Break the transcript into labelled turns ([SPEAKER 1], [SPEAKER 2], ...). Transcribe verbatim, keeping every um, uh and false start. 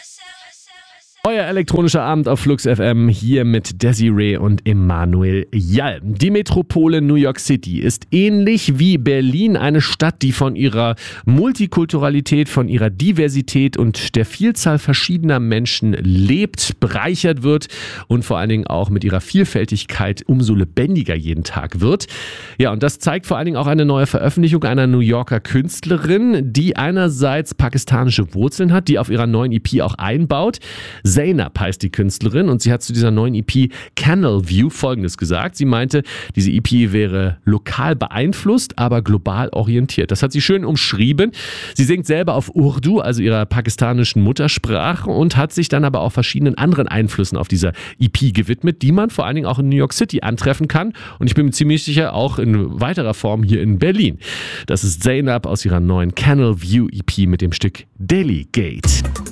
[SPEAKER 1] Euer elektronischer Abend auf Flux F M hier mit Desiree und Emanuel Jall. Die Metropole New York City ist ähnlich wie Berlin eine Stadt, die von ihrer Multikulturalität, von ihrer Diversität und der Vielzahl verschiedener Menschen lebt, bereichert wird und vor allen Dingen auch mit ihrer Vielfältigkeit umso lebendiger jeden Tag wird. Ja, und das zeigt vor allen Dingen auch eine neue Veröffentlichung einer New Yorker Künstlerin, die einerseits pakistanische Wurzeln hat, die auf ihrer neuen E P auch einbaut. Zainab heißt die Künstlerin und sie hat zu dieser neuen E P Canal View Folgendes gesagt. Sie meinte, diese E P wäre lokal beeinflusst, aber global orientiert. Das hat sie schön umschrieben. Sie singt selber auf Urdu, also ihrer pakistanischen Muttersprache, und hat sich dann aber auch verschiedenen anderen Einflüssen auf dieser E P gewidmet, die man vor allen Dingen auch in New York City antreffen kann. Und ich bin mir ziemlich sicher auch in weiterer Form hier in Berlin. Das ist Zainab aus ihrer neuen Canal View E P mit dem Stück Delegate.